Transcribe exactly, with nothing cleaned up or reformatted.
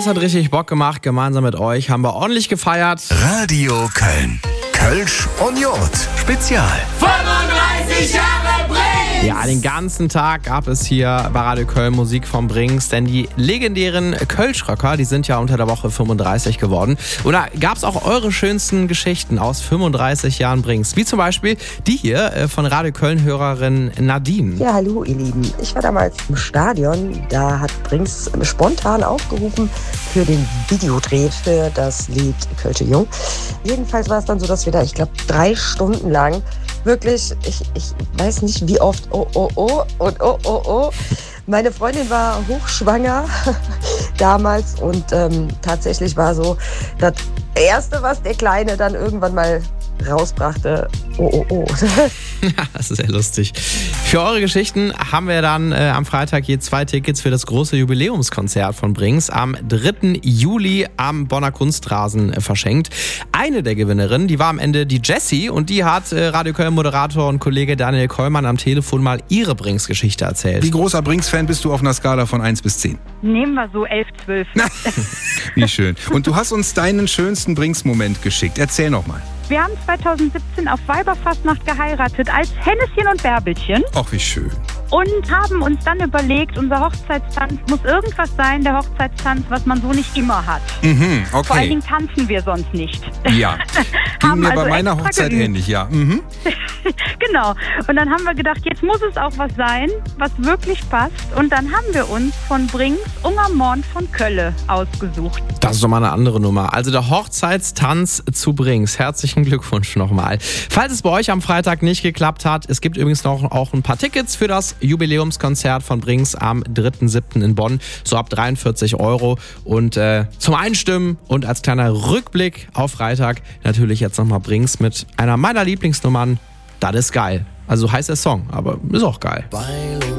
das hat richtig Bock gemacht. Gemeinsam mit euch haben wir ordentlich gefeiert. Radio Köln. Kölsch und Jod. Spezial. fünfunddreißig Jahre Brings! Ja, den ganzen Tag gab es hier bei Radio Köln Musik vom Brings, denn die legendären Kölschrocker, die sind ja unter der Woche fünfunddreißig geworden. Und da gab es auch eure schönsten Geschichten aus fünfunddreißig Jahren Brings, wie zum Beispiel die hier von Radio Köln-Hörerin Nadine. Ja, hallo ihr Lieben. Ich war damals im Stadion, da hat Brings spontan aufgerufen für den Videodreh für das Lied Kölsche Jung. Jedenfalls war es dann so, dass wir da, ich glaube, drei Stunden lang wirklich, ich, ich weiß nicht wie oft, oh, oh, oh und oh, oh, oh. Meine Freundin war hochschwanger damals und ähm, tatsächlich war so das Erste, was der Kleine dann irgendwann mal rausbrachte, oh, oh, oh. Ja, das ist sehr lustig. Für eure Geschichten haben wir dann äh, am Freitag je zwei Tickets für das große Jubiläumskonzert von Brings am dritten Juli am Bonner Kunstrasen äh, verschenkt. Eine der Gewinnerinnen, die war am Ende die Jessie und die hat äh, Radio Köln-Moderator und Kollege Daniel Kollmann am Telefon mal ihre Brings-Geschichte erzählt. Wie großer Brings-Fan bist du auf einer Skala von eins bis zehn? Nehmen wir so elf, zwölf. Wie schön. Und du hast uns deinen schönsten Brings-Moment geschickt. Erzähl noch mal. Wir haben zweitausendsiebzehn auf Weiberfastnacht geheiratet als Henneschen und Bärbelchen Ach, wie schön. und haben uns dann überlegt, unser Hochzeitstanz muss irgendwas sein, der Hochzeitstanz, was man so nicht immer hat. Mhm, Vor allen okay. Dingen tanzen wir sonst nicht. Ja, ging Haben mir also bei meiner extra Hochzeit geübt. ähnlich, ja. Mhm. Genau. Und dann haben wir gedacht, jetzt muss es auch was sein, was wirklich passt. Und dann haben wir uns von Brings Unger Mond von Kölle ausgesucht. Das ist doch mal eine andere Nummer. Also der Hochzeitstanz zu Brings. Herzlichen Glückwunsch nochmal. Falls es bei euch am Freitag nicht geklappt hat, es gibt übrigens noch auch ein paar Tickets für das Jubiläumskonzert von Brings am dritten siebten in Bonn. So ab dreiundvierzig Euro. Und äh, zum Einstimmen und als kleiner Rückblick auf Freitag natürlich jetzt nochmal Brings mit einer meiner Lieblingsnummern. Das ist geil. Also heißt der Song, aber ist auch geil. Weil